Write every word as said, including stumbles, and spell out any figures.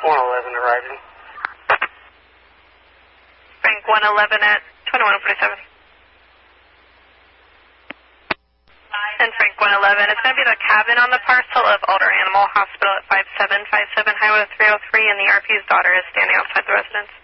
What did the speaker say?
one eleven arriving. Frank one eleven at twenty-one forty-seven. And Frank one eleven, it's going to be the cabin on the parcel of Alder Animal Hospital at five seven five seven Highway three oh three, and the R P's daughter is standing outside the residence.